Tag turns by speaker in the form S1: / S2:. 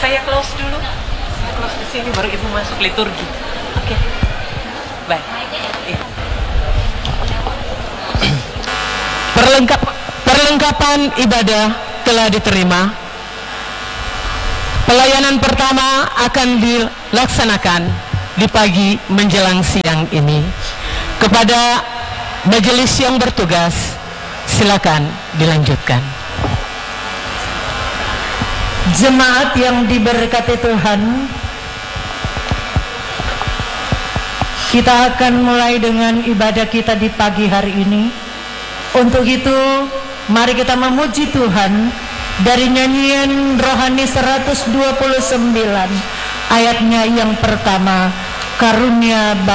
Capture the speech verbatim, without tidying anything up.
S1: Saya close dulu. Saya close di sini baru ibu masuk liturgi. Oke. Okay. Baik. Iya. Perlengkap perlengkapan ibadah telah diterima. Pelayanan pertama akan dilaksanakan di pagi menjelang siang ini. Kepada majelis yang bertugas, silakan dilanjutkan.
S2: Jemaat yang diberkati Tuhan, kita akan mulai dengan ibadah kita di pagi hari ini. Untuk itu, mari kita memuji Tuhan dari nyanyian rohani seratus dua puluh sembilan, ayatnya yang pertama, karunia